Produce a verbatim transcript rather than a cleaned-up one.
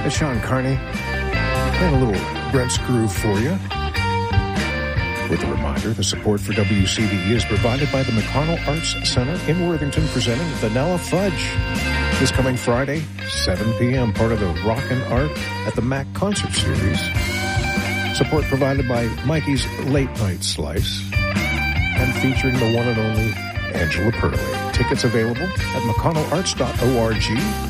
It's Sean Carney. And a little Brent's Groove for you. With a reminder, the support for W C D E is provided by the McConnell Arts Center in Worthington, presenting Vanilla Fudge. This coming Friday, seven p.m., part of the Rockin' Art at the Mac Concert Series. Support provided by Mikey's Late Night Slice. And featuring the one and only Angela Perley. Tickets available at mcconnell arts dot org.